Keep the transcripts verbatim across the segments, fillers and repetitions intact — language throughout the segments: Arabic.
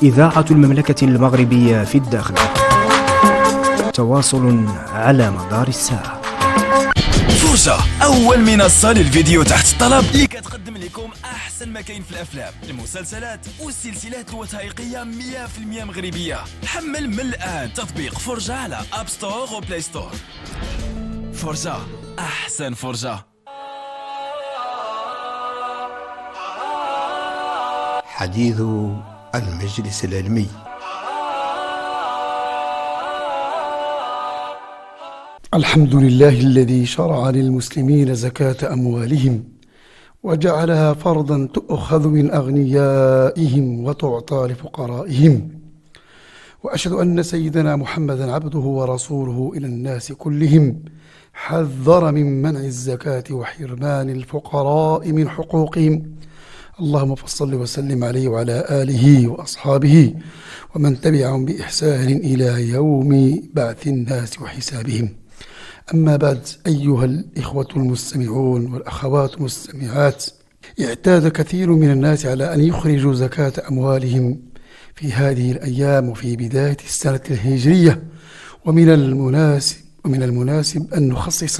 إذاعة المملكة المغربية في الداخل. تواصل على مدار الساعة. فرجة، أول منصة للفيديو تحت الطلب اللي كتقدم لكم أحسن ما كاين في الأفلام، المسلسلات والسلسلات الوثائقية مية بالمية مغربية. حمل من الآن تطبيق فرجة على أب ستور وبلاي ستور. فرجة، أحسن فرجة. حديث المجلس العلمي. الحمد لله الذي شرع للمسلمين زكاة أموالهم وجعلها فرضا تؤخذ من أغنيائهم وتعطى لفقرائهم، وأشهد أن سيدنا محمدا عبده ورسوله إلى الناس كلهم، حذر من منع الزكاة وحرمان الفقراء من حقوقهم. اللهم فصل وسلم عليه وعلى آله وأصحابه ومن تبعهم بإحسان إلى يوم بعث الناس وحسابهم. أما بعد، أيها الإخوة المستمعون والأخوات المستمعات، اعتاد كثير من الناس على أن يخرجوا زكاة أموالهم في هذه الأيام وفي بداية السنة الهجرية، ومن المناسب ومن المناسب أن نخصص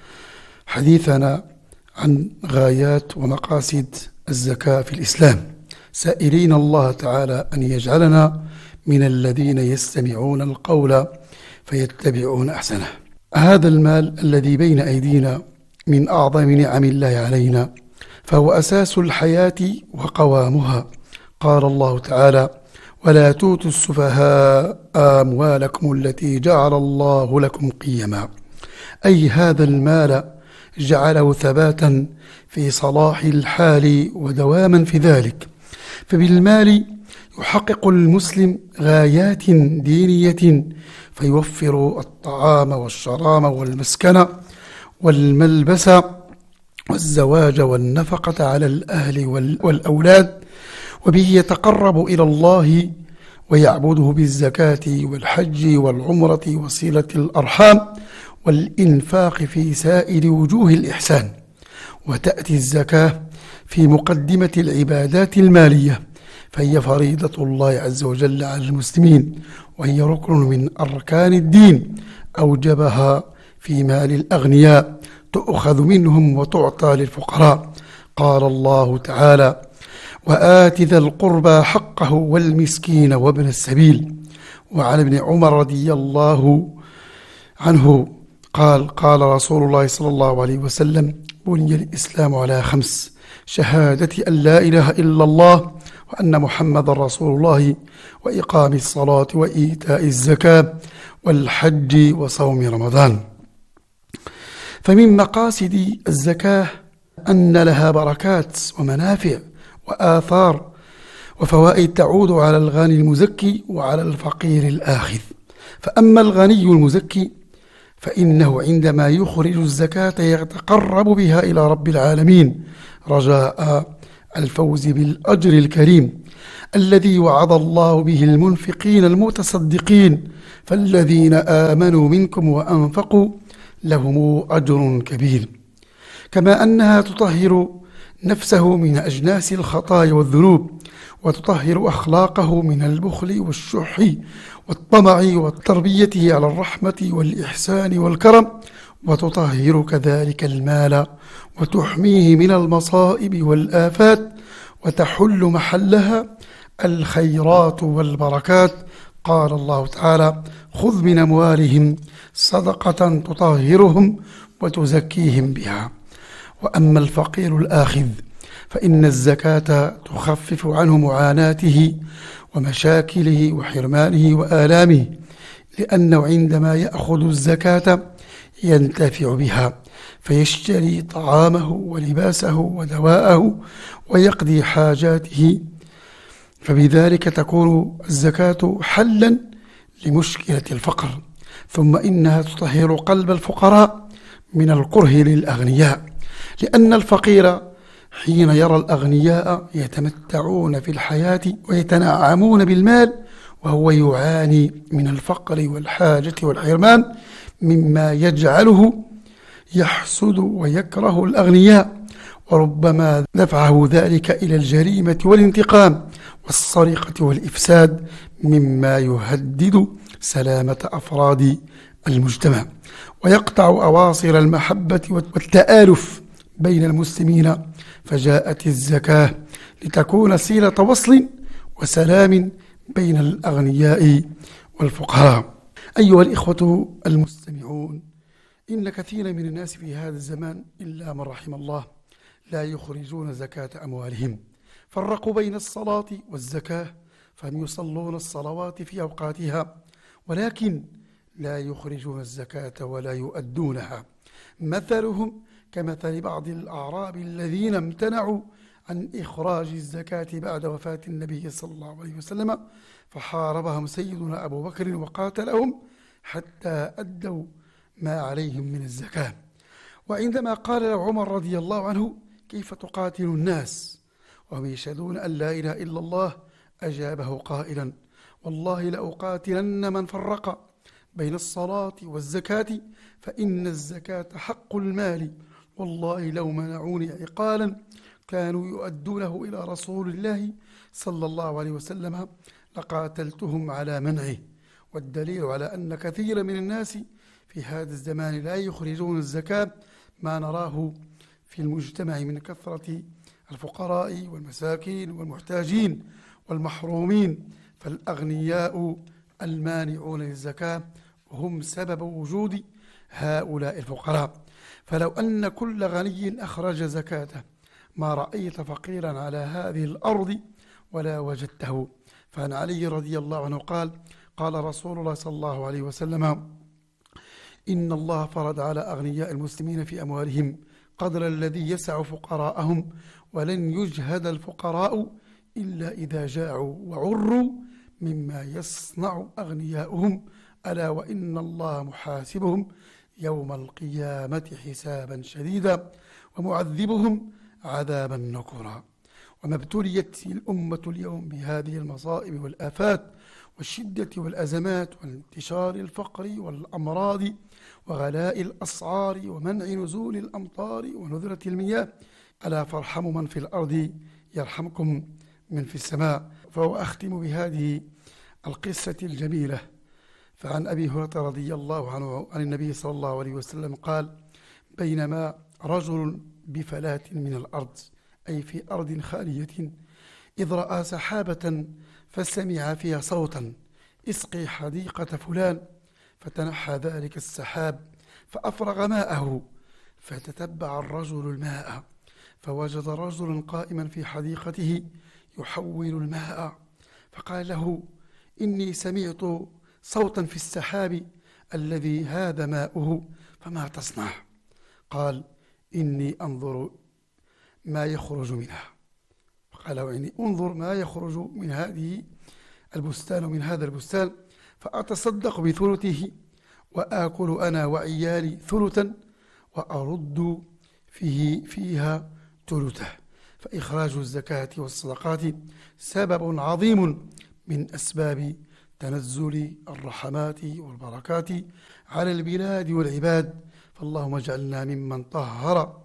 حديثنا عن غايات ومقاصد الزكاة في الإسلام، سائلين الله تعالى أن يجعلنا من الذين يستمعون القول فيتبعون أحسنه. هذا المال الذي بين أيدينا من أعظم نعم الله علينا، فهو أساس الحياة وقوامها. قال الله تعالى: ولا توتوا السفهاء أموالكم التي جعل الله لكم قيما، أي هذا المال جعله ثباتا في صلاح الحال ودواما في ذلك. فبالمال يحقق المسلم غايات دينية، فيوفر الطعام والشراب والمسكن والملبس والزواج والنفقة على الأهل والأولاد، وبه يتقرب إلى الله ويعبده بالزكاة والحج والعمرة وصلة الأرحام والإنفاق في سائر وجوه الإحسان. وتأتي الزكاة في مقدمة العبادات المالية، فهي فريضة الله عز وجل على المسلمين، وهي ركن من أركان الدين أوجبها في مال الأغنياء، تؤخذ منهم وتعطى للفقراء. قال الله تعالى: وآت ذا القربى حقه والمسكين وابن السبيل. وعن ابن عمر رضي الله عنه قال: قال رسول الله صلى الله عليه وسلم: بني الإسلام على خمس: شهادة أن لا إله إلا الله وأن محمد رسول الله، وإقام الصلاة وإيتاء الزكاة والحج وصوم رمضان. فمن مقاصد الزكاة أن لها بركات ومنافع وآثار وفوائد تعود على الغني المزكي وعلى الفقير الآخذ. فأما الغني المزكي فإنه عندما يخرج الزكاة يتقرب بها إلى رب العالمين رجاء الفوز بالأجر الكريم الذي وعد الله به المنفقين المتصدقين، فالذين آمنوا منكم وأنفقوا لهم أجر كبير. كما أنها تطهر نفسه من أجناس الخطايا والذنوب، وتطهر أخلاقه من البخل والشح والطمع وتربيته على الرحمة والإحسان والكرم، وتطهر كذلك المال وتحميه من المصائب والآفات، وتحل محلها الخيرات والبركات. قال الله تعالى: خذ من أموالهم صدقة تطهرهم وتزكيهم بها. وأما الفقير الآخذ فإن الزكاة تخفف عنه معاناته ومشاكله وحرمانه وآلامه، لأنه عندما يأخذ الزكاة ينتفع بها، فيشتري طعامه ولباسه ودواءه ويقضي حاجاته، فبذلك تكون الزكاة حلا لمشكلة الفقر. ثم إنها تطهر قلب الفقراء من الكره للأغنياء، لأن الفقير حين يرى الأغنياء يتمتعون في الحياة ويتنعمون بالمال، وهو يعاني من الفقر والحاجة والحرمان، مما يجعله يحسد ويكره الأغنياء وربما دفعه ذلك إلى الجريمة والانتقام والسرقة والإفساد، مما يهدد سلامة أفراد المجتمع ويقطع أواصر المحبة والتآلف بين المسلمين. فجاءت الزكاة لتكون صلة وصل وسلام بين الأغنياء والفقراء. أيها الإخوة المستمعون، إن كثيرا من الناس في هذا الزمان إلا من رحم الله لا يخرجون زكاة أموالهم. فرقوا بين الصلاة والزكاة، فهم يصلون الصلوات في أوقاتها ولكن لا يخرجون الزكاة ولا يؤدونها. مثلهم كمثل بعض الأعراب الذين امتنعوا عن إخراج الزكاة بعد وفاة النبي صلى الله عليه وسلم، فحاربهم سيدنا أبو بكر وقاتلهم حتى أدوا ما عليهم من الزكاة. وعندما قال له عمر رضي الله عنه: كيف تقاتل الناس وهم يشهدون أن لا إله إلا الله؟ أجابه قائلا: والله لأقاتلن من فرق بين الصلاة والزكاة، فإن الزكاة حق المال، والله لو منعوني عقالا كانوا يؤدونه إلى رسول الله صلى الله عليه وسلم لقاتلتهم على منعه. والدليل على أن كثير من الناس في هذا الزمان لا يخرجون الزكاة ما نراه في المجتمع من كثرة الفقراء والمساكين والمحتاجين والمحرومين، فالأغنياء المانعون للزكاة هم سبب وجود هؤلاء الفقراء. فلو أن كل غني أخرج زكاته ما رأيت فقيرا على هذه الأرض ولا وجدته. فعن علي رضي الله عنه قال: قال رسول الله صلى الله عليه وسلم: إن الله فرض على أغنياء المسلمين في أموالهم قدر الذي يسع فقراءهم، ولن يجهد الفقراء إلا إذا جاعوا وعروا مما يصنع أغنياؤهم، ألا وإن الله محاسبهم يوم القيامة حسابا شديدا ومعذبهم عذابا نكرا. وما ابتليت الأمة اليوم بهذه المصائب والآفات والشدة والأزمات وانتشار الفقر والأمراض وغلاء الأسعار ومنع نزول الأمطار ونذرة المياه، ألا فارحموا من في الأرض يرحمكم من في السماء. فأختم بهذه القصة الجميلة. فعن أبي هريرة رضي الله عنه عن النبي صلى الله عليه وسلم قال: بينما رجل بفلاة من الأرض، أي في أرض خالية، إذ رأى سحابة فسمع فيها صوتا: اسقي حديقة فلان. فتنحى ذلك السحاب فأفرغ ماءه، فتتبع الرجل الماء فوجد رجلا قائما في حديقته يحول الماء، فقال له: إني سمعت صوتا في السحاب الذي هذا ماؤه، فما تصنع؟ قال: إني أنظر ما يخرج منها. قال: إني أنظر ما يخرج من هذه البستان ومن هذا البستان، فأتصدق بثلثه وآكل أنا وعيالي ثلثا وأرد فيه فيها ثلثه. فإخراج الزكاة والصدقات سبب عظيم من أسباب تنزل الرحمات والبركات على البلاد والعباد. فاللهم اجعلنا ممن طهر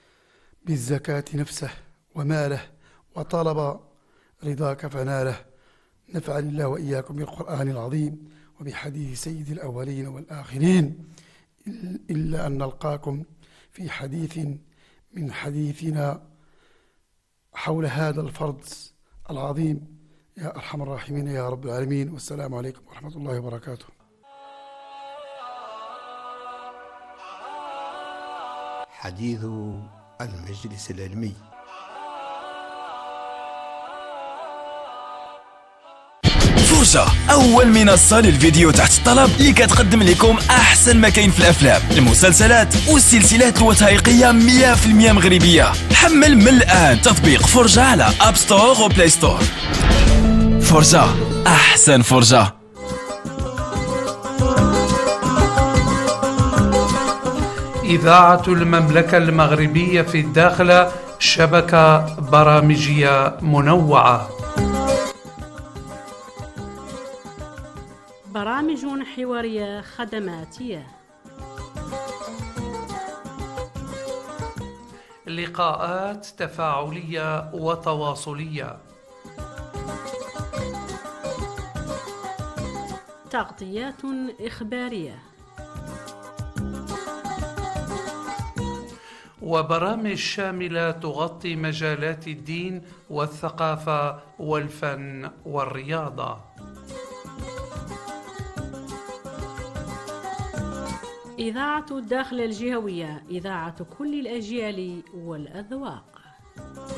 بالزكاة نفسه وماله وطلب رضاك فناله. نفعني الله وإياكم بالقرآن العظيم وبحديث سيد الأولين والآخرين، إلا أن نلقاكم في حديث من حديثنا حول هذا الفرض العظيم يا أرحم الراحمين يا رب العالمين. والسلام عليكم ورحمة الله وبركاته. حديث المجلس العلمي. فرجة، أول منصة للفيديو تحت الطلب اللي كتقدم لكم أحسن ما كاين في الأفلام، المسلسلات والسلسلات الوثائقية مية في المية مغربية. حمل من الآن تطبيق فرجة على أب ستور وبلاي ستور. فرجة، أحسن فرجة. إذاعة المملكة المغربية في الداخل، شبكة برامجية منوعة، برامج حوارية خدماتية، لقاءات تفاعلية وتواصلية، تغطيات إخبارية، وبرامج شاملة تغطي مجالات الدين والثقافة والفن والرياضة. إذاعة الداخلة الجهوية، إذاعة كل الأجيال والأذواق.